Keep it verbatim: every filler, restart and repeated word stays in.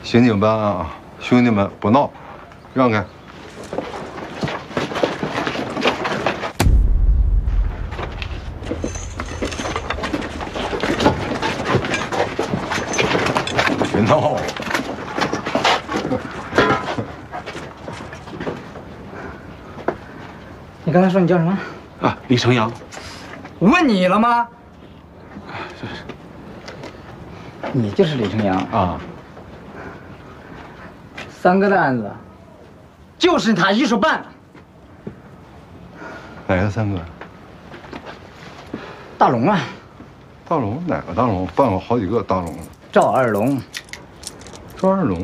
刑警办案啊，兄弟们不闹，让开。别闹！ 你刚才说你叫什么？ 啊，李成阳。 问你了吗？你就是李成阳啊？ 三哥的案子，就是他一手办的。 哪个三哥？ 大龙啊！ 大龙哪个大龙？办过好几个大龙。 赵二龙。 赵二龙。